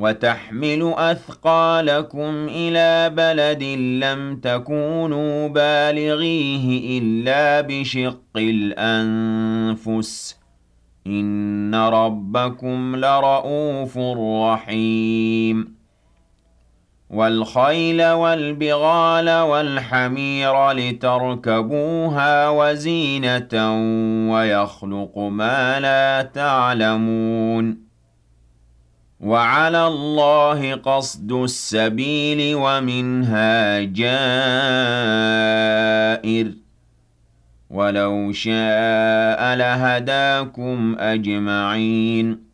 وَتَحْمِلُ أَثْقَالَكُمْ إِلَىٰ بَلَدٍ لَّمْ تَكُونُوا بَالِغِيهِ إِلَّا بِشِقِّ الْأَنفُسِ ۚ إِنَّ رَبَّكُمْ لَرَءُوفٌ رَّحِيمٌ وَالْخَيْلَ وَالْبِغَالَ وَالْحَمِيرَ لِتَرْكَبُوهَا وَزِينَةً ۚ وَيَخْلُقُ مَا لَا تَعْلَمُونَ وَعَلَى اللَّهِ قَصْدُ السَّبِيلِ وَمِنْهَا جَائِرٌ ۚ وَلَوْ شَاءَ لَهَدَاكُمْ أَجْمَعِينَ